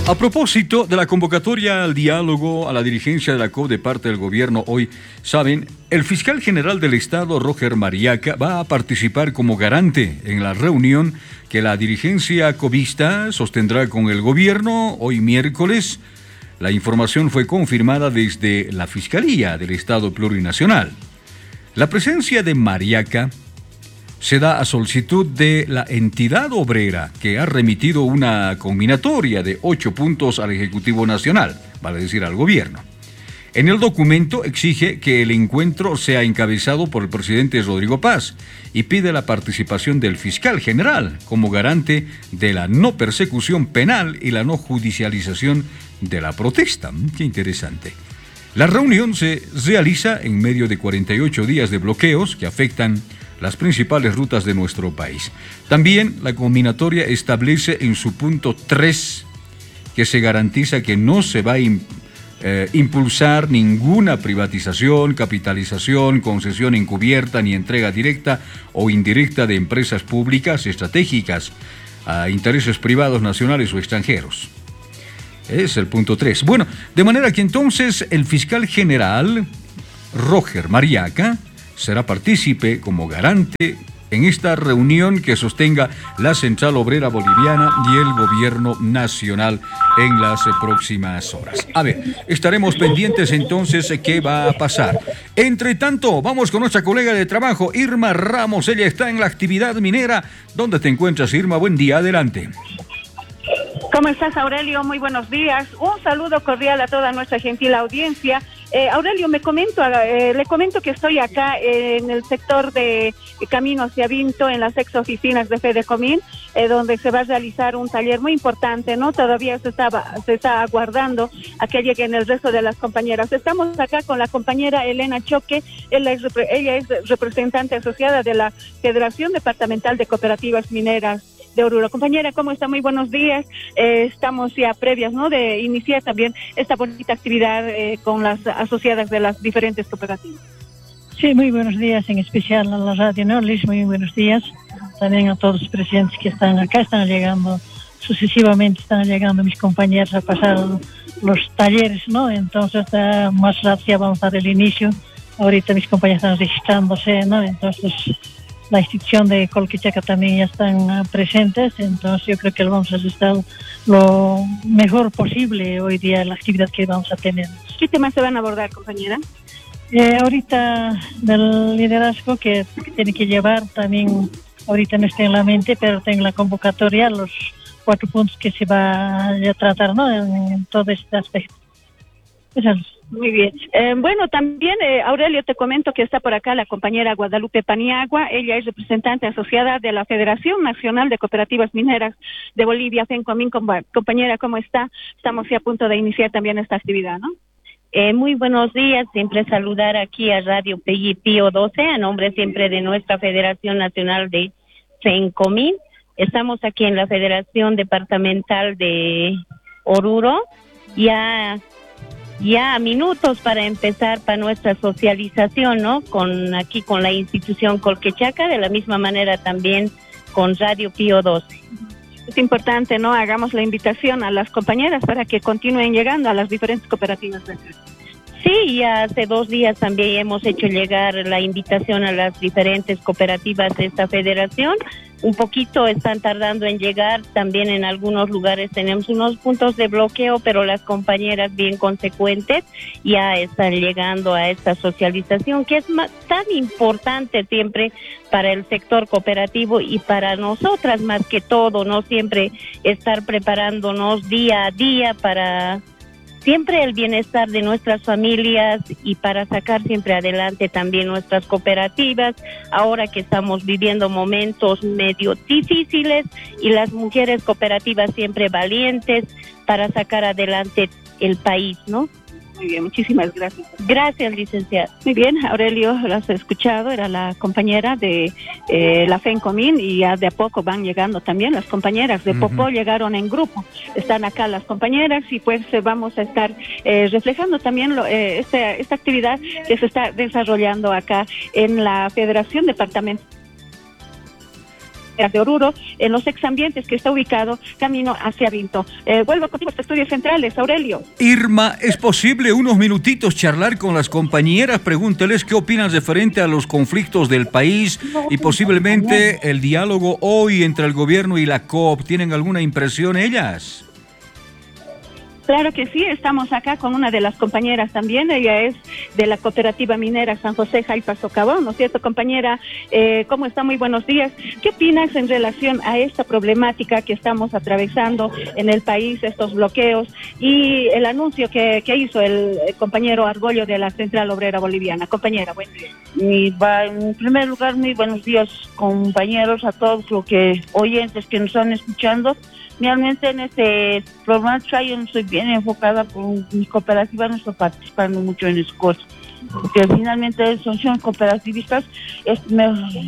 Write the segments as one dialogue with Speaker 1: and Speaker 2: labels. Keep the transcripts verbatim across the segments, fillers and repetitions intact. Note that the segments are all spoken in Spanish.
Speaker 1: A propósito de la convocatoria al diálogo a la dirigencia de la C O P de parte del gobierno hoy, saben, el fiscal general del Estado, Roger Mariaca, va a participar como garante en la reunión que la dirigencia cobista sostendrá con el gobierno hoy miércoles. La información fue confirmada desde la Fiscalía del Estado Plurinacional. La presencia de Mariaca se da a solicitud de la entidad obrera, que ha remitido una combinatoria de ocho puntos al Ejecutivo Nacional, vale decir al gobierno. En el documento exige que el encuentro sea encabezado por el presidente Rodrigo Paz y pide la participación del fiscal general como garante de la no persecución penal y la no judicialización de la protesta. Qué interesante. La reunión se realiza en medio de cuarenta y ocho días de bloqueos que afectan las principales rutas de nuestro país. También la combinatoria establece en su punto tres que se garantiza que no se va a im, eh, impulsar ninguna privatización, capitalización, concesión encubierta ni entrega directa o indirecta de empresas públicas estratégicas a intereses privados nacionales o extranjeros. Es el punto tres. Bueno, de manera que entonces el fiscal general, Roger Mariaca, será partícipe como garante en esta reunión que sostenga la Central Obrera Boliviana y el Gobierno Nacional en las próximas horas. A ver, estaremos pendientes entonces qué va a pasar. Entre tanto, vamos con nuestra colega de trabajo, Irma Ramos. Ella está en la actividad minera. ¿Dónde te encuentras, Irma? Buen día, adelante.
Speaker 2: ¿Cómo estás, Aurelio? Muy buenos días. Un saludo cordial a toda nuestra gentil audiencia. Eh, Aurelio, me comento, eh, le comento que estoy acá eh, en el sector de Camino hacia Vinto, en las ex oficinas de Fedecomín, eh, donde se va a realizar un taller muy importante, ¿no? Todavía se está, se está aguardando a que lleguen el resto de las compañeras. Estamos acá con la compañera Elena Choque. Ella es, ella es representante asociada de la Federación Departamental de Cooperativas Mineras de Oruro. Compañera, ¿cómo está? Muy buenos días. Eh, estamos ya previas, ¿no?, de iniciar también esta bonita actividad eh, con las asociadas de las diferentes cooperativas.
Speaker 3: Sí, muy buenos días, en especial a la Radio Norlis, muy buenos días. También a todos los presentes que están acá, están llegando, sucesivamente están llegando mis compañeros a pasar los talleres, ¿no? Entonces, uh, más rato ya vamos a dar el inicio. Ahorita mis compañeros están registrándose, ¿no? Entonces, la institución de Colquichaca también ya están uh, presentes, entonces yo creo que lo vamos a estar lo mejor posible hoy día en la actividad que vamos a tener.
Speaker 2: ¿Qué temas se van a abordar, compañera?
Speaker 3: Eh, ahorita del liderazgo que, que tiene que llevar, también ahorita no está en la mente, pero tengo la convocatoria, los cuatro puntos que se va a tratar, ¿no?, en, en todo este aspecto. Eso es.
Speaker 2: Muy bien. Eh, bueno, también, eh, Aurelio, te comento que está por acá la compañera Guadalupe Paniagua. Ella es representante asociada de la Federación Nacional de Cooperativas Mineras de Bolivia, FENCOMIN. Compañera, ¿cómo está? Estamos ya a punto de iniciar también esta actividad, ¿no?
Speaker 4: Eh, muy buenos días, siempre saludar aquí a Radio P I Pío doce, a nombre siempre de nuestra Federación Nacional de FENCOMIN. Estamos aquí en la Federación Departamental de Oruro, ya... ya a minutos para empezar para nuestra socialización, ¿no? Con aquí con la institución Colquichaca, de la misma manera también con Radio Pío doce.
Speaker 2: Es importante, ¿no? Hagamos la invitación a las compañeras para que continúen llegando a las diferentes cooperativas de acá.
Speaker 4: Sí, ya hace dos días también hemos hecho llegar la invitación a las diferentes cooperativas de esta federación. Un poquito están tardando en llegar, también en algunos lugares tenemos unos puntos de bloqueo, pero las compañeras bien consecuentes ya están llegando a esta socialización, que es más, tan importante siempre para el sector cooperativo y para nosotras más que todo, ¿no? Siempre estar preparándonos día a día para siempre el bienestar de nuestras familias y para sacar siempre adelante también nuestras cooperativas, ahora que estamos viviendo momentos medio difíciles y las mujeres cooperativas siempre valientes para sacar adelante el país, ¿no?
Speaker 2: Muy bien, muchísimas gracias.
Speaker 4: Gracias, licenciada.
Speaker 2: Muy bien, Aurelio, lo has escuchado, era la compañera de eh, la FENCOMIN y ya de a poco van llegando también las compañeras de Popó, uh-huh. Llegaron en grupo, están acá las compañeras y pues eh, vamos a estar eh, reflejando también lo, eh, esta, esta actividad que se está desarrollando acá en la Federación Departamental. de Oruro, en los exambientes que está ubicado camino hacia Vinto. Eh, vuelvo contigo a Estudios Centrales, Aurelio.
Speaker 1: Irma, ¿es posible unos minutitos charlar con las compañeras? Pregúnteles qué opinan referente a los conflictos del país y posiblemente el diálogo hoy entre el gobierno y la C O P. ¿Tienen alguna impresión ellas?
Speaker 2: Claro que sí, estamos acá con una de las compañeras también, ella es de la cooperativa minera San José Jaipa Socavón, ¿no es cierto, compañera? Eh, ¿Cómo está? Muy buenos días. ¿Qué opinas en relación a esta problemática que estamos atravesando en el país, estos bloqueos y el anuncio que, que hizo el, el compañero Argollo de la Central Obrera Boliviana? Compañera, buen día.
Speaker 5: Mi, va, en primer lugar, muy buenos días, compañeros, a todos los que oyentes que nos están escuchando. Realmente en este problemática yo no estoy bien enfocada, por mi cooperativa no estoy participando mucho en esas cosas, porque finalmente son, son cooperativistas, es, me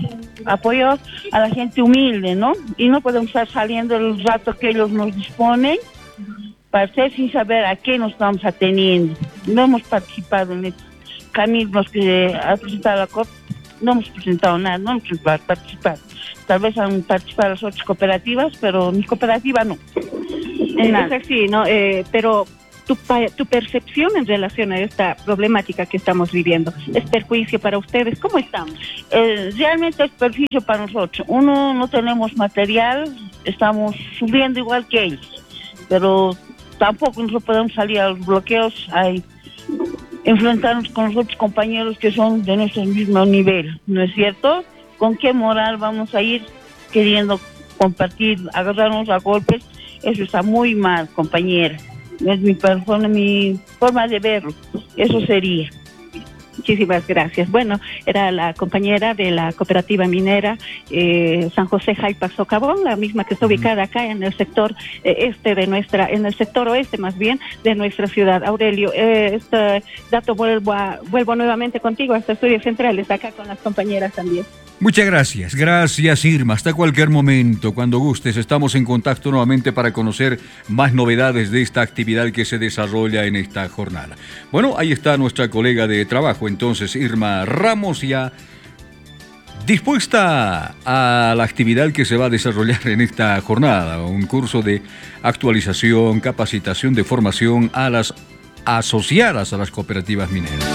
Speaker 5: apoyo a la gente humilde, ¿no? Y no podemos estar saliendo el rato que ellos nos disponen para hacer sin saber a qué nos estamos ateniendo. No hemos participado en estos caminos que ha presentado la C O P, no hemos presentado nada, no hemos participado. Tal vez han participado las otras cooperativas, pero mi cooperativa no.
Speaker 2: Eh, es así, ¿no? Eh, pero tu, tu percepción en relación a esta problemática que estamos viviendo, ¿es perjuicio para ustedes? ¿Cómo estamos?
Speaker 5: Eh, realmente es perjuicio para nosotros. Uno, no tenemos material, estamos sufriendo igual que ellos, pero tampoco nos podemos salir a los bloqueos, hay enfrentarnos con los otros compañeros que son de nuestro mismo nivel, ¿no es cierto? ¿Con qué moral vamos a ir queriendo compartir, agarrarnos a golpes? Eso está muy mal, compañera. Es mi persona, mi forma de verlo. Eso sería.
Speaker 2: Muchísimas gracias. Bueno, era la compañera de la cooperativa minera eh, San José Jaipa Socavón, la misma que está ubicada acá en el sector eh, este de nuestra, en el sector oeste más bien de nuestra ciudad. Aurelio, eh, este dato vuelvo a, vuelvo nuevamente contigo hasta Estudios Centrales, acá con las compañeras también.
Speaker 1: Muchas gracias, gracias Irma, hasta cualquier momento, cuando gustes, estamos en contacto nuevamente para conocer más novedades de esta actividad que se desarrolla en esta jornada. Bueno, ahí está nuestra colega de trabajo, entonces Irma Ramos, ya dispuesta a la actividad que se va a desarrollar en esta jornada, un curso de actualización, capacitación de formación a las asociadas a las cooperativas mineras.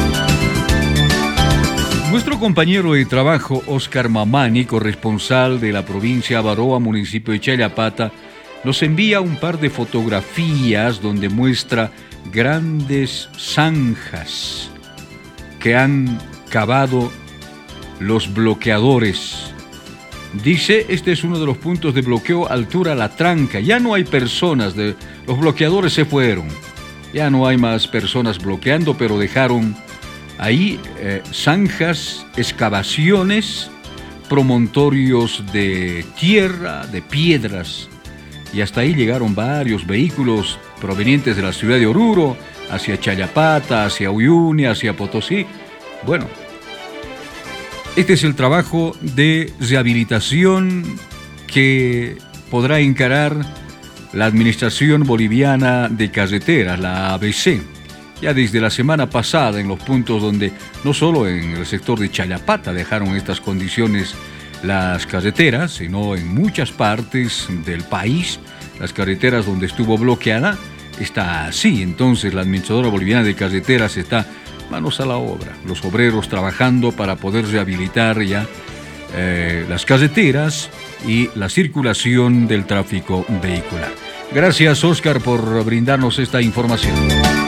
Speaker 1: Nuestro compañero de trabajo, Oscar Mamani, corresponsal de la provincia Avaroa, municipio de Chayapata, nos envía un par de fotografías donde muestra grandes zanjas que han cavado los bloqueadores. Dice, este es uno de los puntos de bloqueo altura La Tranca. Ya no hay personas, de, los bloqueadores se fueron. Ya no hay más personas bloqueando, pero dejaron ahí eh, zanjas, excavaciones, promontorios de tierra, de piedras. Y hasta ahí llegaron varios vehículos provenientes de la ciudad de Oruro, hacia Chayapata, hacia Uyuni, hacia Potosí. Bueno, este es el trabajo de rehabilitación que podrá encarar la Administración Boliviana de Carreteras, la A B C. Ya desde la semana pasada, en los puntos donde, no solo en el sector de Chayapata dejaron estas condiciones las carreteras, sino en muchas partes del país, las carreteras donde estuvo bloqueada, está así. Entonces la Administradora Boliviana de Carreteras está manos a la obra, los obreros trabajando para poder rehabilitar ya eh, las carreteras y la circulación del tráfico vehicular. Gracias, Oscar, por brindarnos esta información.